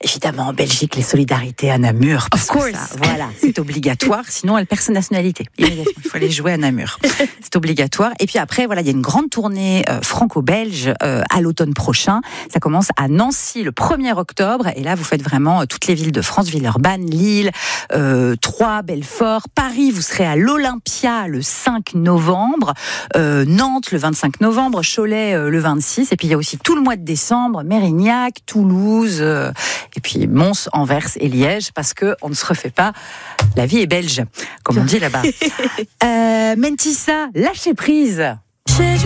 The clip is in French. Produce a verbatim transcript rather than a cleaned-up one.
Évidemment, en Belgique, les solidarités à Namur. Of course. Ça, voilà, c'est obligatoire. Sinon, elle perd sa nationalité. Immédiatement, il faut aller jouer à Namur. C'est obligatoire. Et puis après, voilà, il y a une grande tournée euh, franco-belge euh, à l'automne prochain. Ça commence à Nancy le premier octobre. Et là, vous faites vraiment euh, toutes les villes de France, Villeurbanne, Lille, euh, Troyes, Belfort, Paris. Vous serez à l'Olympia le cinq novembre, euh, Nantes le vingt-cinq novembre, Cholet euh, le vingt-six. Et puis il y a aussi tout le mois de décembre, Mérignac, Toulouse. Euh, Et puis Mons, Anvers et Liège, parce que on ne se refait pas. La vie est belge, comme on dit là-bas. euh, Mentissa, lâchez prise.